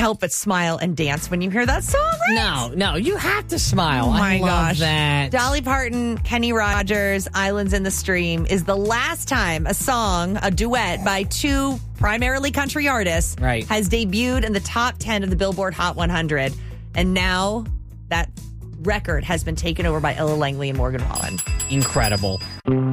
help but smile and dance when you hear that song, right? No, you have to smile. Oh my I love gosh. that. Dolly Parton, Kenny Rogers, Islands in the Stream is the last time a duet by two primarily country artists has debuted in the top 10 of the Billboard Hot 100. And now that record has been taken over by Ella Langley and Morgan Wallen. Incredible.